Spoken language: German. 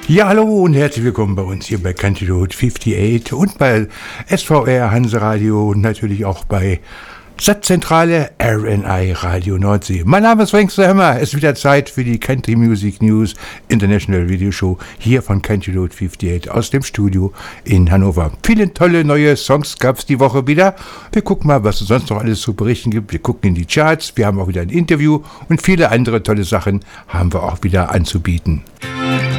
Ja, hallo und herzlich willkommen bei uns hier bei Country Road 58 und bei SVR Hanseradio und natürlich auch bei Satzzentrale RNI Radio Nordsee. Mein Name ist Frank Hammer. Es ist wieder Zeit für die Country Music News International Video Show hier von Country Road 58 aus dem Studio in Hannover. Viele tolle neue Songs gab es die Woche wieder. Wir gucken mal, was es sonst noch alles zu berichten gibt. Wir gucken in die Charts, wir haben auch wieder ein Interview und viele andere tolle Sachen haben wir auch wieder anzubieten.